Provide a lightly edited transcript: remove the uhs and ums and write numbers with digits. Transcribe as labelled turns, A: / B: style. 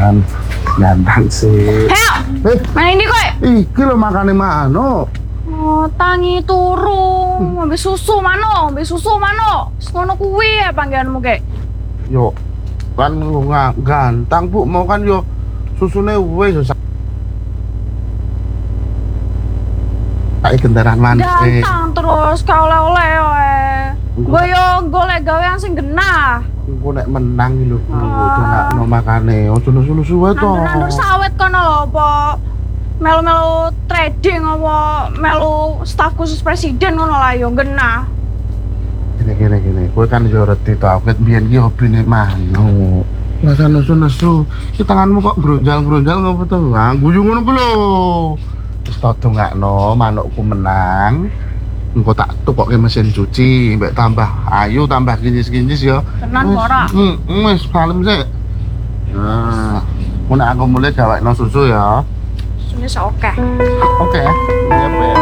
A: Kan ganteng sih.
B: Heo, mana ini kowe?
A: Iki lho makane mano.
B: Oh, tangi turu, ngombe susu mano, ngono kuwi ya panggilanmu kek.
A: Yo kan ganteng Bu, mau kan yo susune wis kayak kendaraan manis.
B: Ganteng terus ka oleh-oleh wae. Gue yo golek gawean sing genah.
A: Engko nek menang iki lho Bu, dongakno makane ojo nusu-nusu wae to.
B: Nandur sawit kono lho apa melu-melu trading apa melu staf khusus presiden ngono lah yo genah.
A: Gini, kowe kan yo reti to, aku biyen iki hobine mano. Masa nesu-nesu, ki tanganmu kok bronjal-bronjal ngopo to? Ah, guyu ngono ku lho. Wis tak dongakno manukku menang. Engko tak tukokke mesin cuci, mbek tambah ayu, tambah kinis-kinis ya.
B: Tenan ora?
A: Wis kalem sik. Nah, mun aku mulai gawekno susu ya.
B: Wis oke.
A: Oke. Siap ya.